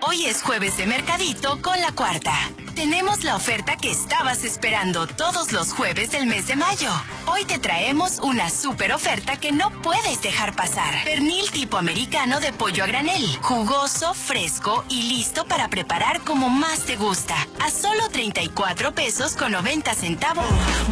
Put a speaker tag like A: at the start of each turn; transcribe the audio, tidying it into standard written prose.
A: Hoy es jueves de mercadito con La Cuarta. Tenemos la oferta que estabas esperando todos los jueves del mes de mayo. Hoy te traemos una súper oferta que no puedes dejar pasar. Pernil tipo americano de pollo a granel. Jugoso, fresco y listo para preparar como más te gusta. A solo 34 pesos con 90 centavos.